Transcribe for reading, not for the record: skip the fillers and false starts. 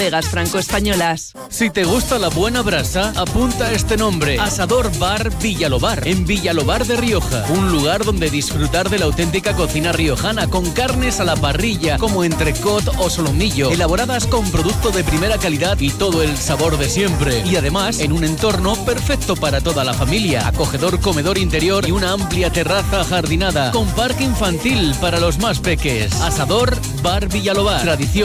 bodegas franco-españolas. Si te gusta la buena brasa, apunta este nombre: Asador Bar Villalobar, en Villalobar de Rioja. Un lugar donde disfrutar de la auténtica cocina riojana, con carnes a la parrilla como entrecot o solomillo, elaboradas con producto de primera calidad y todo el sabor de siempre. Y además, en un entorno perfecto para toda la familia. Acogedor comedor interior y una amplia terraza ajardinada, con parque infantil para los más peques. Asador Bar Villalobar. Tradición